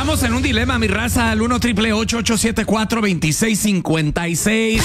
Estamos en un dilema, mi raza, al 1-888-874-2656.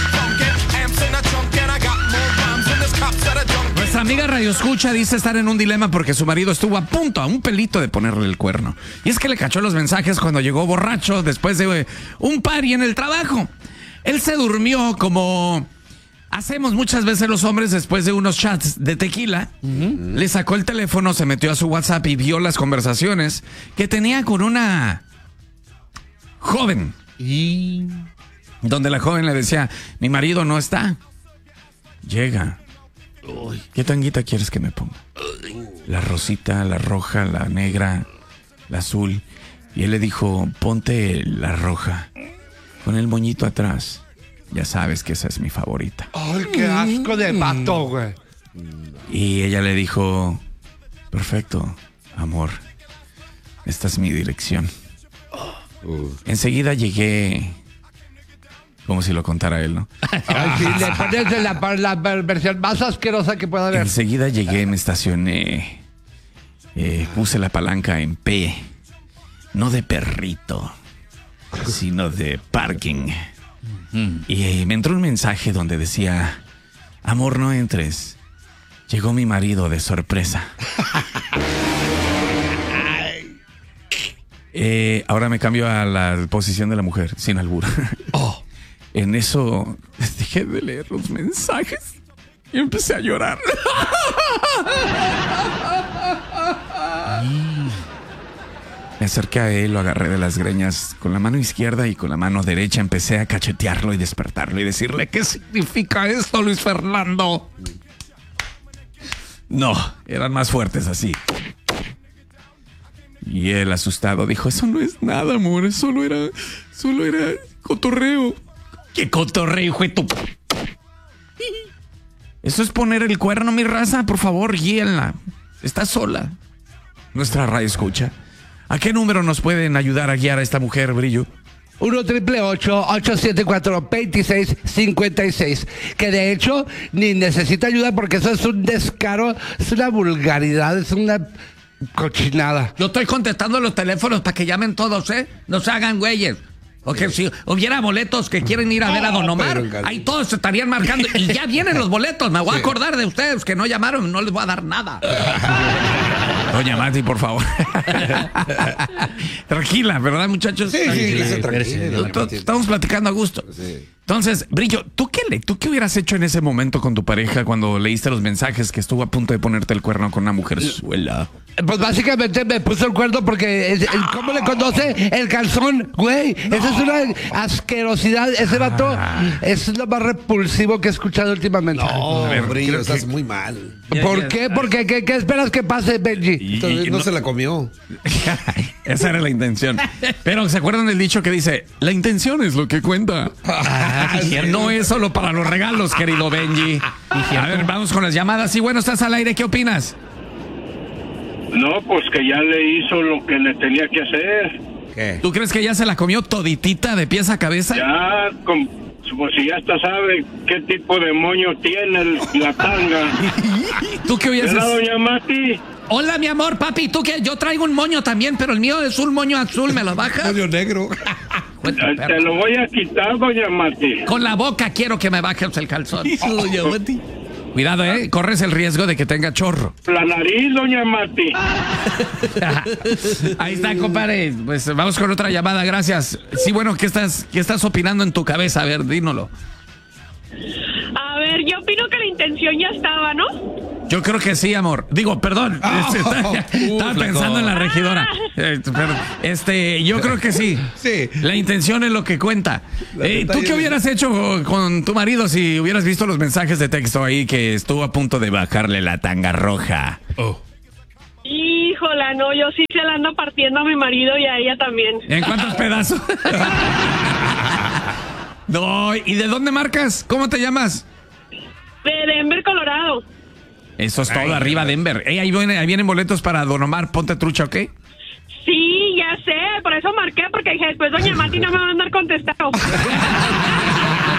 Nuestra amiga Radio Escucha dice estar en un dilema porque su marido estuvo a punto, a un pelito de ponerle el cuerno. Y es que le cachó los mensajes cuando llegó borracho después de un party en el trabajo. Él se durmió como hacemos muchas veces los hombres después de unos chats de tequila. Le sacó el teléfono, se metió a su WhatsApp y vio las conversaciones que tenía con una joven. Donde la joven le decía, mi marido no está. Llega. ¿Qué tanguita quieres que me ponga? La rosita, la roja, la negra, la azul. Y él le dijo, ponte la roja, con el moñito atrás. Ya sabes que esa es mi favorita. ¡Ay, qué asco de pato, güey! Y ella le dijo, perfecto, amor. Esta es mi dirección. Enseguida llegué, como si lo contara él, ¿no? Ay, sí, le pones la versión más asquerosa que pueda haber. Enseguida llegué, me estacioné. Puse la palanca en P. No de perrito, sino de parking. Y me entró un mensaje donde decía, amor, no entres. Llegó mi marido de sorpresa. Ahora me cambio a la posición de la mujer, sin albur. En eso dejé de leer los mensajes y empecé a llorar. Me acerqué a él, lo agarré de las greñas con la mano izquierda y con la mano derecha empecé a cachetearlo y despertarlo y decirle, ¿qué significa esto, Luis Fernando? No, eran más fuertes así. Y él, asustado, dijo, eso no es nada, amor, solo era cotorreo. ¿Qué cotorreo, hijo de tu...? Eso es poner el cuerno, mi raza, por favor, guíenla. Está sola. Nuestra radio escucha. ¿A qué número nos pueden ayudar a guiar a esta mujer, Brillo? 1-888-874-2656. Que de hecho ni necesita ayuda porque eso es un descaro, es una vulgaridad, es una cochinada. Yo estoy contestando los teléfonos para que llamen todos, ¿eh? No se hagan güeyes. Porque si hubiera boletos que quieren ir a ver a Don Omar, ahí todos se estarían marcando. Y ya vienen los boletos. Me voy a acordar de ustedes que no llamaron. No les voy a dar nada. Doña Mati, por favor. Tranquila, ¿verdad, muchachos? Sí, tranquila. Estamos platicando a gusto. Sí. Entonces, Brillo, ¿tú qué hubieras hecho en ese momento con tu pareja cuando leíste los mensajes que estuvo a punto de ponerte el cuerno con una mujer suela? Pues básicamente me puso el cuerno porque ¿cómo le conoce? El calzón, güey. Esa es una asquerosidad. Ese vato es lo más repulsivo que he escuchado últimamente. No, ver, Brillo, creo estás que- muy mal. ¿Por qué? Porque ¿qué esperas que pase, Benji? Entonces, no se la comió. Esa era la intención. Pero ¿se acuerdan del dicho que dice, la intención es lo que cuenta? No es solo para los regalos, querido Benji. A ver, vamos con las llamadas. Y bueno, estás al aire, ¿qué opinas? No, pues que ya le hizo lo que le tenía que hacer. ¿Qué? ¿Tú crees que ya se la comió toditita de pies a cabeza? Ya, pues si ya hasta sabe qué tipo de moño tiene la tanga. ¿Tú qué hubieras ¿Verdad, doña Mati? Hola, mi amor, papi. ¿Tú qué? Yo traigo un moño también, pero el mío es un moño azul. ¿Me lo bajas? Medio negro. Te lo voy a quitar, doña Mati. Con la boca quiero que me bajes el calzón. Cuidado, corres el riesgo de que tenga chorro. La nariz, doña Mati. Ahí está, compadre. Pues vamos con otra llamada, gracias. Sí, bueno, ¿qué estás opinando en tu cabeza? A ver, dínoslo. A ver, yo opino que la intención ya estaba, ¿no? Yo creo que sí, amor. Digo, perdón. Estaba pensando en la regidora. Yo creo que sí. Sí. La intención es lo que cuenta. ¿Tú qué hubieras hecho con tu marido si hubieras visto los mensajes de texto ahí que estuvo a punto de bajarle la tanga roja? Híjola, no, yo sí se la ando partiendo a mi marido y a ella también. ¿En cuántos pedazos? No, ¿y de dónde marcas? ¿Cómo te llamas? De Denver, Colorado. Eso es todo, arriba Denver. Ahí vienen boletos para Don Omar, ponte trucha, ¿ok? Sí, ya sé, por eso marqué, porque dije, después doña Mati no me va a andar contestando.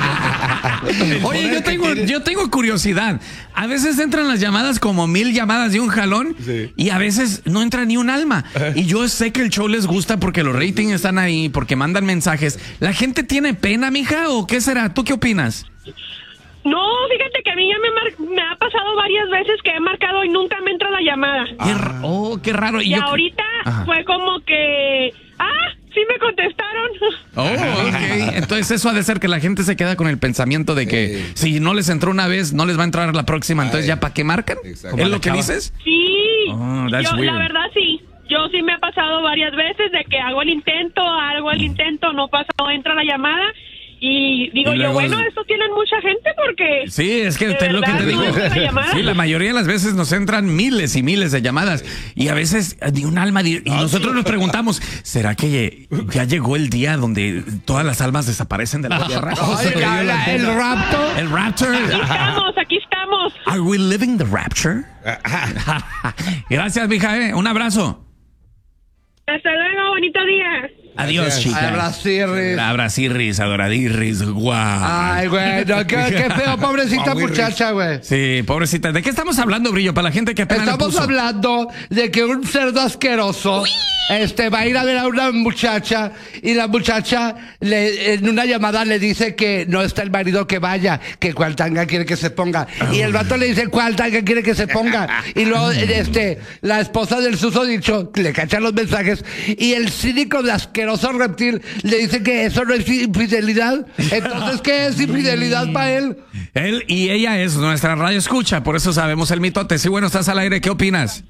Oye, yo tengo curiosidad. A veces entran las llamadas como 1000 llamadas de un jalón y a veces no entra ni un alma. Y yo sé que el show les gusta porque los ratings están ahí, porque mandan mensajes. ¿La gente tiene pena, mija, o qué será? ¿Tú qué opinas? No, fíjate que a mí ya me ha pasado varias veces que he marcado y nunca me entra la llamada. Qué raro. Y ahorita fue como que... sí me contestaron. Ok. Entonces eso ha de ser que la gente se queda con el pensamiento de que si no les entró una vez, no les va a entrar la próxima. Entonces, ¿ya para qué marcan? ¿Es lo que dices? Sí. That's Yo, weird. la verdad, sí. Yo sí me ha pasado varias veces de que hago el intento, no pasa, no entra la llamada. Y digo Y luego yo, bueno, esto tienen mucha gente porque... Sí, es que ¿de lo que verdad te digo. no entra la llamada? Sí, la mayoría de las veces nos entran miles y miles de llamadas. Y a veces ni un alma. Y nosotros nos preguntamos, ¿será que ya llegó el día donde todas las almas desaparecen de la tierra? El rapto. El rapture. Aquí estamos. Are we living the rapture? Gracias, mija. Un abrazo. Hasta luego, bonito día. Adiós, chicas. Abracirris. Abracirris, adoradirris, guau. Ay, güey, no, qué feo, pobrecita muchacha, güey. Sí, pobrecita. ¿De qué estamos hablando, Brillo? Para la gente que apenas Estamos hablando de que un cerdo asqueroso va a ir a ver a una muchacha y la muchacha en una llamada le dice que no está el marido, que vaya, que cuál tanga quiere que se ponga. Y el vato le dice cuál tanga quiere que se ponga. Y luego la esposa del susodicho le cacha los mensajes y el cínico de asqueroso reptil le dice que eso no es infidelidad. Entonces, ¿qué es infidelidad para él? Él y ella es nuestra radio escucha, por eso sabemos el mitote. Sí, bueno, estás al aire, ¿qué opinas?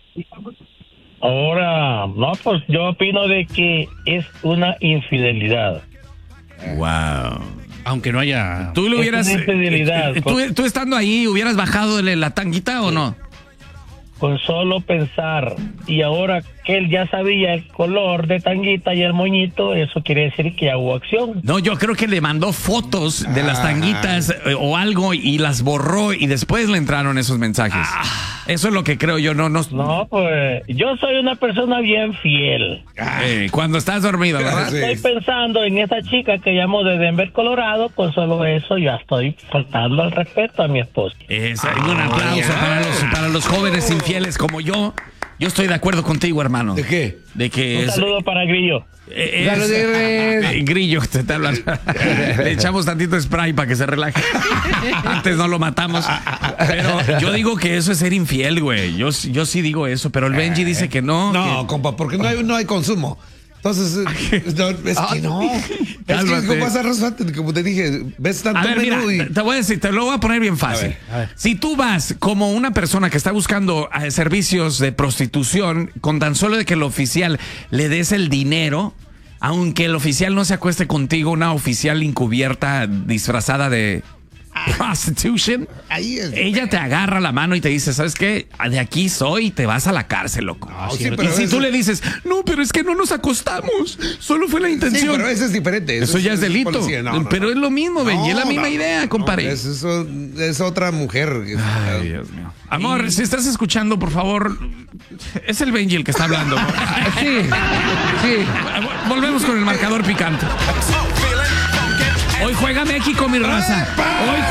Ahora, no, pues yo opino de que es una infidelidad. Wow. Aunque no haya... ¿Tú le hubieras... Es una infidelidad. ¿Tú estando ahí, hubieras bajado la tanguita o no? Con solo pensar, y ahora que él ya sabía el color de tanguita y el moñito, eso quiere decir que ya hubo acción. No, yo creo que le mandó fotos de las tanguitas o algo y las borró y después le entraron esos mensajes. Eso es lo que creo yo. No, pues yo soy una persona bien fiel. Cuando estás dormido, ¿verdad? Estoy pensando en esa chica que llamó de Denver, Colorado. Con solo eso ya estoy faltando al respeto a mi esposa. Un aplauso para los jóvenes infieles como yo. Yo estoy de acuerdo contigo, hermano. ¿De qué? De que Un saludo para Grillo. Grillo, te hablan. Le echamos tantito spray para que se relaje. Antes no lo matamos. Pero yo digo que eso es ser infiel, güey. Yo sí digo eso, pero el Benji dice que no. No, compa, porque no hay consumo. Entonces, no, es que no. Es que como pasa, como te dije, ves tanto a ver, mira, te voy a decir, te lo voy a poner bien fácil. A ver. Si tú vas como una persona que está buscando servicios de prostitución, con tan solo de que el oficial le des el dinero, aunque el oficial no se acueste contigo, una oficial encubierta disfrazada de prostitution, ahí es. Ella te agarra la mano y te dice, ¿sabes qué? De aquí soy y te vas a la cárcel, loco. Sí, y si tú le dices, no, pero es que no nos acostamos, solo fue la intención. Sí, pero eso es diferente. Eso ya es delito. Pero es lo mismo, Benji, es la misma idea, compadre. Eso es otra mujer. Ay, Dios mío. Amor, si estás escuchando, por favor, es el Benji el que está hablando. Sí. Volvemos con el marcador picante. Hoy juega México, mi raza. Hoy